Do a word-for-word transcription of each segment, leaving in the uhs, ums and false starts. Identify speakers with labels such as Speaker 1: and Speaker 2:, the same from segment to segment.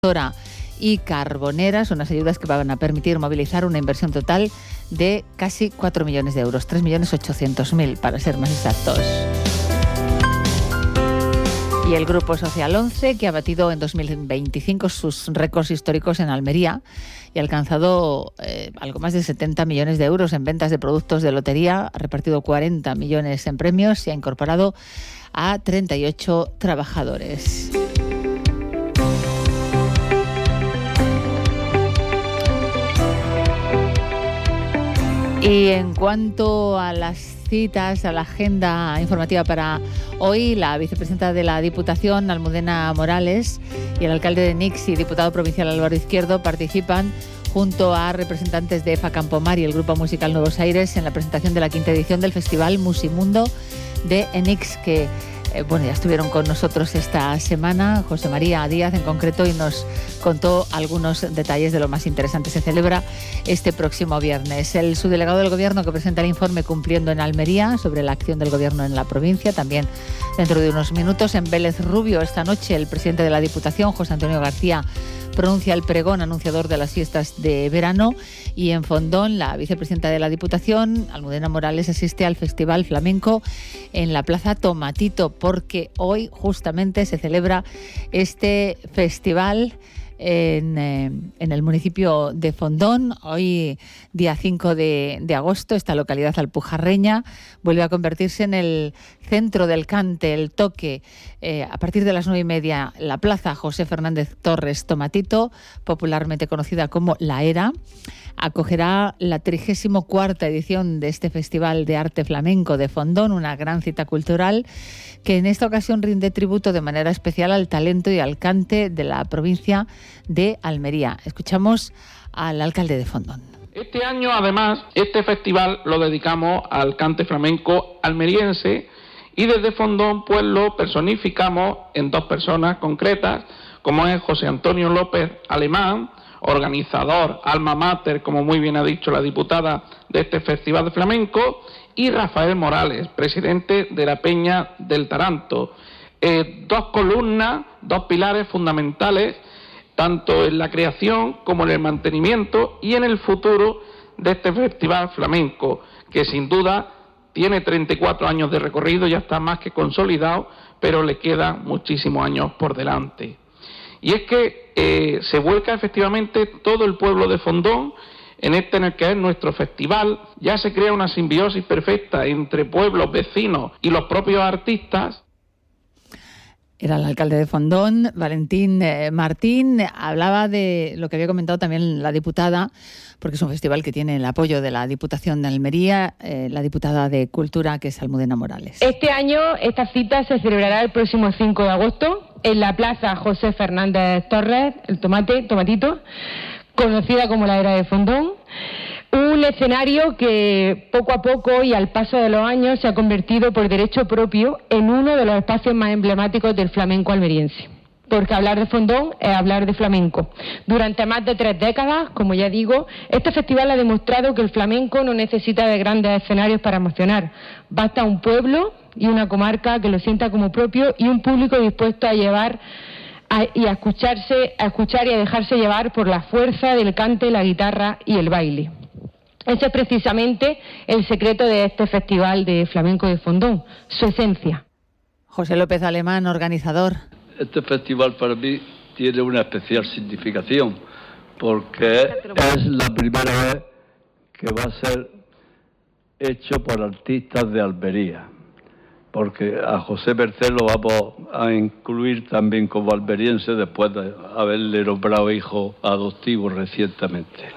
Speaker 1: y Carboneras, unas ayudas que van a permitir movilizar una inversión total de casi cuatro millones de euros, tres millones ochocientos mil para ser más exactos. Y el Grupo Social once, que ha batido en dos mil veinticinco sus récords históricos en Almería y ha alcanzado eh, algo más de setenta millones de euros en ventas de productos de lotería, ha repartido cuarenta millones en premios y ha incorporado a treinta y ocho trabajadores. Y en cuanto a las citas, a la agenda informativa para hoy, la vicepresidenta de la Diputación, Almudena Morales, y el alcalde de Nix y diputado provincial Álvaro Izquierdo participan junto a representantes de EFA Campomar y el Grupo Musical Nuevos Aires en la presentación de la quinta edición del Festival Musimundo de Nix, que Eh, bueno, ya estuvieron con nosotros esta semana, José María Díaz en concreto, y nos contó algunos detalles de lo más interesante. Se celebra este próximo viernes. El subdelegado del Gobierno que presenta el informe Cumpliendo en Almería sobre la acción del Gobierno en la provincia, también dentro de unos minutos. En Vélez Rubio esta noche el presidente de la Diputación, José Antonio García, pronuncia el pregón anunciador de las fiestas de verano, y en Fondón la vicepresidenta de la Diputación, Almudena Morales, asiste al Festival Flamenco en la Plaza Tomatito, porque hoy justamente se celebra este festival en, eh, en el municipio de Fondón. Hoy, día cinco de, de agosto, esta localidad alpujarreña vuelve a convertirse en el centro del cante, el toque. Eh, a partir de las nueve y media, la Plaza José Fernández Torres Tomatito, popularmente conocida como La Era, acogerá la trigésimo cuarta edición de este Festival de Arte Flamenco de Fondón, una gran cita cultural que en esta ocasión rinde tributo de manera especial al talento y al cante de la provincia de Almería. Escuchamos al alcalde de Fondón.
Speaker 2: Este año, además, este festival lo dedicamos al cante flamenco almeriense, y desde Fondón pues lo personificamos en dos personas concretas, como es José Antonio López Alemán, organizador, alma mater, como muy bien ha dicho la diputada, de este Festival de Flamenco, y Rafael Morales, presidente de la Peña del Taranto. Eh, dos columnas, dos pilares fundamentales, tanto en la creación como en el mantenimiento y en el futuro de este Festival Flamenco, que sin duda tiene treinta y cuatro años de recorrido, ya está más que consolidado, pero le quedan muchísimos años por delante. Y es que eh, se vuelca efectivamente todo el pueblo de Fondón en este en el que es nuestro festival. Ya se crea una simbiosis perfecta entre pueblos, vecinos y los propios artistas.
Speaker 1: Era el alcalde de Fondón, Valentín eh, Martín. Hablaba de lo que había comentado también la diputada, porque es un festival que tiene el apoyo de la Diputación de Almería, eh, la diputada de Cultura, que es Almudena Morales.
Speaker 3: Este año esta cita se celebrará el próximo cinco de agosto en la Plaza José Fernández Torres, el Tomate, Tomatito, conocida como la Era de Fondón. Un escenario que poco a poco y al paso de los años se ha convertido por derecho propio en uno de los espacios más emblemáticos del flamenco almeriense. Porque hablar de Fondón es hablar de flamenco. Durante más de tres décadas, como ya digo, este festival ha demostrado que el flamenco no necesita de grandes escenarios para emocionar. Basta un pueblo y una comarca que lo sienta como propio y un público dispuesto a llevar a, y a escucharse, a escuchar y a dejarse llevar por la fuerza del cante, la guitarra y el baile. Ese es precisamente el secreto de este Festival de Flamenco de Fondón, su esencia.
Speaker 1: José López Alemán, organizador.
Speaker 4: Este festival para mí tiene una especial significación, porque es la primera vez que va a ser hecho por artistas de Almería, porque a José Merced lo vamos a incluir también como almeriense después de haberle nombrado hijo adoptivo recientemente.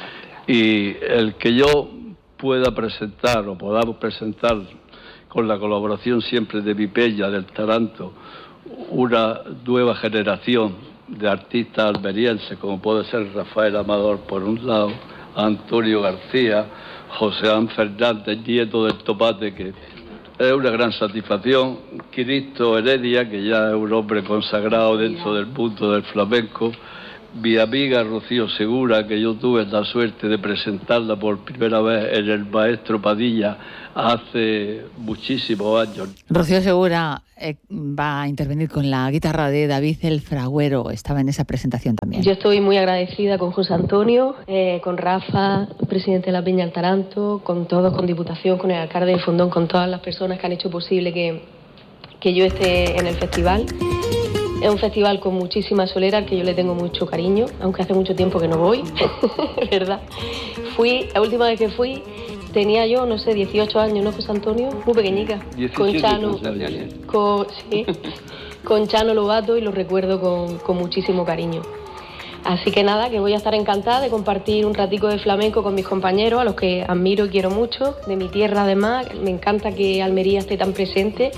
Speaker 4: Y el que yo pueda presentar o podamos presentar con la colaboración siempre de Vipella, del Taranto, una nueva generación de artistas almerienses, como puede ser Rafael Amador por un lado, Antonio García, José Ángel Fernández, nieto del Tomate, que es una gran satisfacción, Cristo Heredia, que ya es un hombre consagrado dentro del mundo del flamenco, mi amiga Rocío Segura, que yo tuve la suerte de presentarla por primera vez en el Maestro Padilla hace muchísimos años.
Speaker 1: Rocío Segura eh, va a intervenir con la guitarra de David el Fragüero. Estaba en esa presentación también.
Speaker 5: Yo estoy muy agradecida con José Antonio, eh, con Rafa, presidente de la Peña del Taranto, con todos, con Diputación, con el alcalde de Fondón, con todas las personas que han hecho posible que, que yo esté en el festival. Es un festival con muchísima solera, al que yo le tengo mucho cariño, aunque hace mucho tiempo que no voy, ¿verdad? Fui, la última vez que fui, tenía yo, no sé, dieciocho años, ¿no, José Antonio? Muy pequeñica. Con Chano, con, sí, con Chano Lobato, y lo recuerdo con, con muchísimo cariño. Así que nada, que voy a estar encantada de compartir un ratico de flamenco con mis compañeros, a los que admiro y quiero mucho, de mi tierra además. Me encanta que Almería esté tan presente.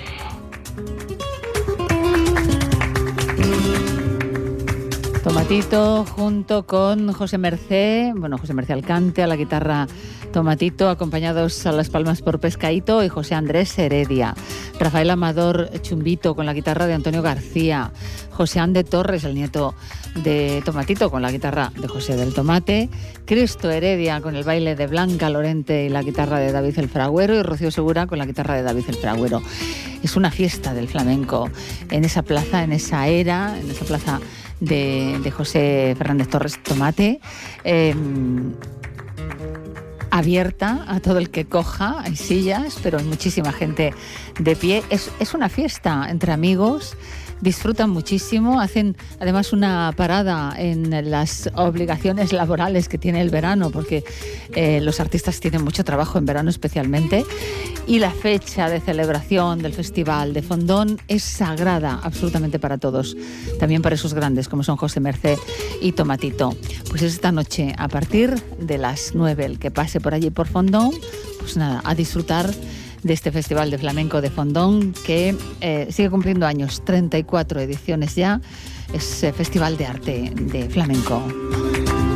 Speaker 1: Tomatito junto con José Mercé, bueno, José Mercé Alcante a la guitarra, Tomatito, acompañados a las palmas por Pescaíto y José Andrés Heredia. Rafael Amador Chumbito con la guitarra de Antonio García. José Ande Torres, el nieto de Tomatito, con la guitarra de José del Tomate. Cristo Heredia con el baile de Blanca Lorente y la guitarra de David el Fragüero. Y Rocío Segura con la guitarra de David el Fragüero. Es una fiesta del flamenco en esa plaza, en esa era, en esa plaza de, de José Fernández Torres Tomate. Eh, abierta a todo el que coja, hay sillas, pero hay muchísima gente de pie. Es, es una fiesta entre amigos, disfrutan muchísimo, hacen además una parada en las obligaciones laborales que tiene el verano, porque eh, los artistas tienen mucho trabajo en verano especialmente, y la fecha de celebración del Festival de Fondón es sagrada absolutamente para todos, también para esos grandes como son José Mercé y Tomatito. Pues esta noche, a partir de las nueve, el que pase por allí por Fondón, pues nada, a disfrutar de este Festival de Flamenco de Fondón, que eh, sigue cumpliendo años, treinta y cuatro ediciones ya, es eh, Festival de Arte de Flamenco.